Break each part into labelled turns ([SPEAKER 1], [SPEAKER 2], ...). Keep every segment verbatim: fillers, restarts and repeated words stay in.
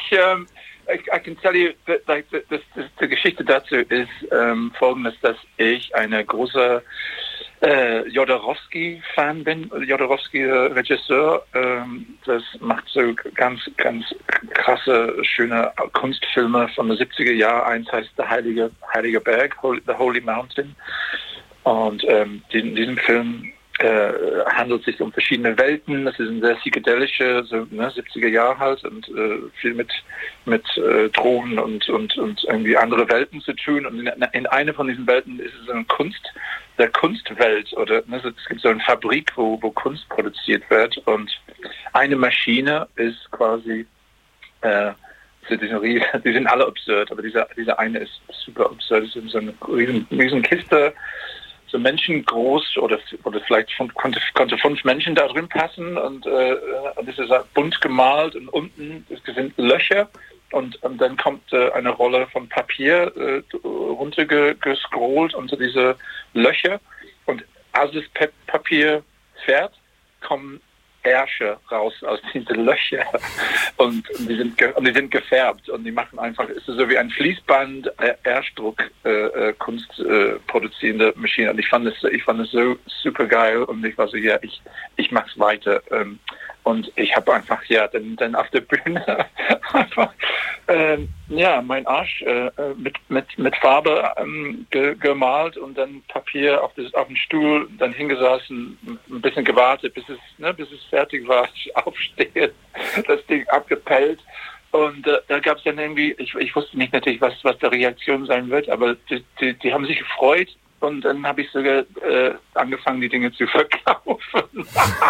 [SPEAKER 1] um, I, I can tell you that, like, the, the, the, die Geschichte dazu ist um, folgendes, dass ich eine große äh, Jodorowsky-Fan bin, Jodorowsky-Regisseur. Ähm, das macht so ganz, ganz krasse, schöne Kunstfilme von den siebziger Jahren. Eins heißt Der Heilige, Heilige Berg, The Holy Mountain. Und ähm, in diesem Film äh, handelt es sich um verschiedene Welten. Das ist ein sehr psychedelische, so ne, siebziger Jahre halt und äh, viel mit mit äh, Drogen und und und irgendwie andere Welten zu tun. Und in, in einer von diesen Welten ist es eine Kunst, der Kunstwelt oder ne, es gibt so eine Fabrik, wo wo Kunst produziert wird und eine Maschine ist quasi äh, die sind, die sind alle absurd, aber dieser dieser eine ist super absurd. Es ist so eine riesen, riesen Kiste. So menschengroß oder oder vielleicht von, konnte konnte fünf Menschen da drin passen und äh, und das ist bunt gemalt und unten sind Löcher und, und dann kommt äh, eine Rolle von Papier äh, runtergescrollt unter diese Löcher und als das Pe- Papier fährt, kommen Ärsche raus aus diesen Löchern und, und, die sind ge- und die sind gefärbt und die machen einfach, es ist so wie ein Fließband Erstdruck äh, äh, Kunst äh, produzierende Maschine und ich fand es ich fand es so super geil und ich war so ja ich ich mach's weiter ähm, und ich habe einfach ja dann dann auf der Bühne einfach ähm, ja mein Arsch äh, mit mit mit Farbe ähm, ge- gemalt und dann Papier auf das auf den Stuhl dann hingesessen ein bisschen gewartet bis es ne bis es fertig war ich aufstehe das Ding abgepellt und äh, da gab es dann irgendwie ich ich wusste nicht natürlich was was der Reaktion sein wird aber die die, die haben sich gefreut und dann habe ich sogar äh, angefangen, die Dinge zu verkaufen.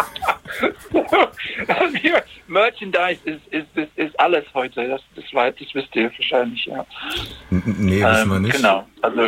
[SPEAKER 1] Hier, Merchandise ist, ist, ist, ist alles heute. Das, das, war, das wisst ihr wahrscheinlich, ja.
[SPEAKER 2] Nee, wissen wir nicht.
[SPEAKER 1] Genau, also...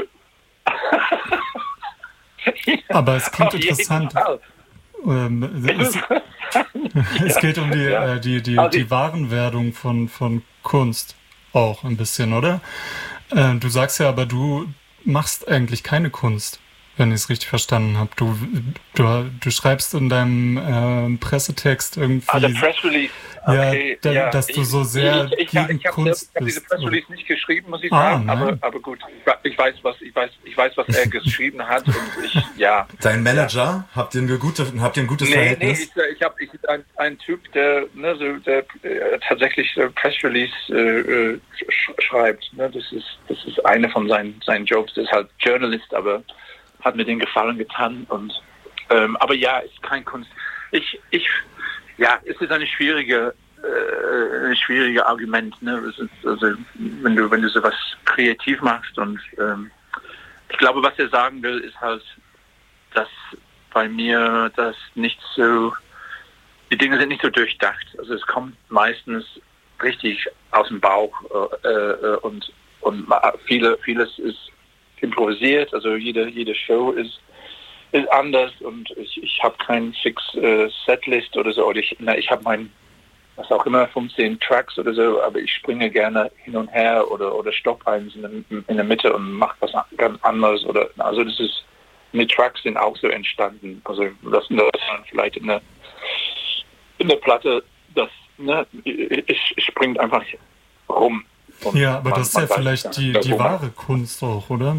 [SPEAKER 3] Aber es klingt interessant. Ähm, es, es geht um die,
[SPEAKER 1] ja.
[SPEAKER 3] äh, die, die,
[SPEAKER 1] also
[SPEAKER 3] die Warenwerdung von, von Kunst auch ein bisschen, oder? Äh, du sagst ja aber, du machst eigentlich keine Kunst, wenn ich es richtig verstanden habe. Du, du, du schreibst in deinem äh, Pressetext irgendwie...
[SPEAKER 1] Ah, der Press Release. Okay,
[SPEAKER 3] ja, da,
[SPEAKER 1] ja,
[SPEAKER 3] dass du
[SPEAKER 1] ich,
[SPEAKER 3] so sehr
[SPEAKER 1] ich, ich,
[SPEAKER 3] gegen
[SPEAKER 1] ich, ich
[SPEAKER 3] Kunst
[SPEAKER 1] hab,
[SPEAKER 3] bist.
[SPEAKER 1] Ich habe diese Press Release nicht geschrieben, muss ich
[SPEAKER 3] ah,
[SPEAKER 1] sagen, aber, aber gut, ich weiß, was ich weiß, ich weiß, was er geschrieben hat und ich, ja.
[SPEAKER 2] Dein Manager, ja. habt ihr ein gute, habt ihr ein gutes
[SPEAKER 1] nee,
[SPEAKER 2] Verhältnis?
[SPEAKER 1] Nee, ich, ich habe ich ein, ein Typ, der, ne, so, der äh, tatsächlich äh, Press Release äh, sch- schreibt. Ne, das ist, das ist eine von seinen seinen Jobs. Das ist halt Journalist, aber hat mir den Gefallen getan und ähm, aber ja, ist kein Kunst. Ich, ich, ja, es ist eine schwierige ein schwieriges Argument, ne? Es ist, also, wenn du, wenn du sowas kreativ machst und ähm, ich glaube, was er sagen will, ist halt, dass bei mir das nicht so, die Dinge sind nicht so durchdacht. Also es kommt meistens richtig aus dem Bauch äh, äh, und und viele, vieles ist improvisiert. Also jede jede Show ist ist anders und ich ich habe keinen fix äh, Setlist oder so. Oder ich na, ich habe mein was auch immer, fünfzehn Tracks oder so, aber ich springe gerne hin und her oder oder stopp eins in der, in der Mitte und mache was ganz anderes oder also das ist, die Tracks sind auch so entstanden, also das das vielleicht in der in der Platte, das ne, es springt einfach rum.
[SPEAKER 3] Ja, aber man, das ist ja vielleicht die die wahre Kunst auch, oder?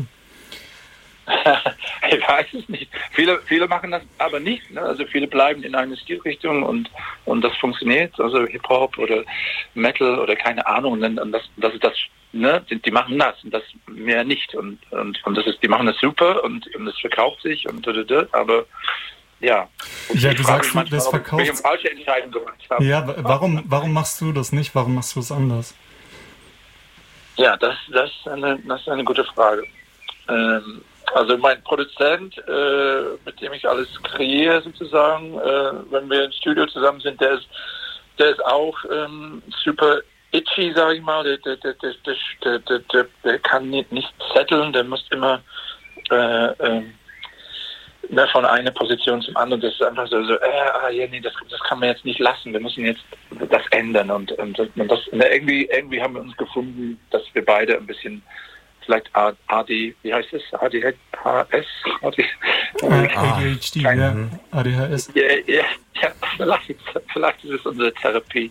[SPEAKER 1] Ich weiß es nicht. Viele, viele machen das aber nicht. Ne? Also viele bleiben in einer Stilrichtung und und das funktioniert. Also Hip Hop oder Metal oder keine Ahnung. Und, dann, und das, das ist das. Ne? Die, die machen das und das mehr nicht. Und und und das ist, die machen das super und und das verkauft sich und aber ja. Und
[SPEAKER 3] ja, du sagst, manchmal, das verkauft.
[SPEAKER 1] Ich falsche Entscheidung gemacht habe.
[SPEAKER 3] Ja, warum warum machst du das nicht? Warum machst du es anders?
[SPEAKER 1] Ja, das das ist eine das ist eine gute Frage. Ähm, Also mein Produzent, äh, mit dem ich alles kreiere sozusagen, äh, wenn wir im Studio zusammen sind, der ist, der ist auch ähm, super itchy, sage ich mal. Der, der, der, der, der, der, der, der kann nicht, nicht setteln, der muss immer äh, äh, ne, von einer Position zum anderen. Das ist einfach so, so äh, ah, ja, nee, das, das kann man jetzt nicht lassen. Wir müssen jetzt das ändern und, und, und das und irgendwie, irgendwie haben wir uns gefunden, dass wir beide ein bisschen vielleicht A D, wie heißt es? A D H S? A D
[SPEAKER 3] H D, ja. A D H S.
[SPEAKER 1] Ja, ja, ja vielleicht, vielleicht ist es unsere Therapie.